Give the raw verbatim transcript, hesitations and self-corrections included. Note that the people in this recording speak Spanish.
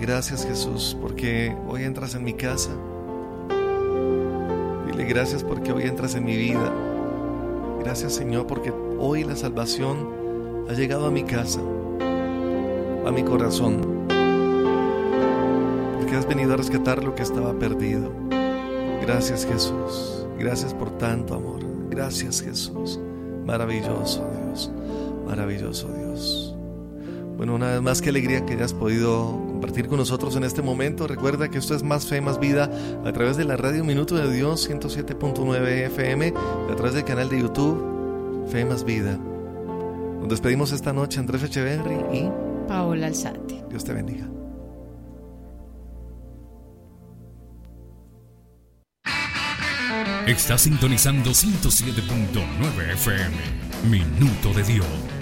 gracias, Jesús, porque hoy entras en mi casa. Dile gracias porque hoy entras en mi vida. Gracias, Señor, porque hoy la salvación ha llegado a mi casa, a mi corazón, porque has venido a rescatar lo que estaba perdido. Gracias, Jesús. Gracias por tanto amor. Gracias, Jesús. Maravilloso Dios. Maravilloso Dios. Bueno, una vez más, qué alegría que hayas podido compartir con nosotros en este momento. Recuerda que esto es Más Fe, Más Vida a través de la radio Minuto de Dios ciento siete punto nueve F M y a través del canal de YouTube Fe Más Vida. Nos despedimos esta noche, Andrés Echeverry y Paola Alzate. Dios te bendiga. Está sintonizando ciento siete punto nueve F M. Minuto de Dios.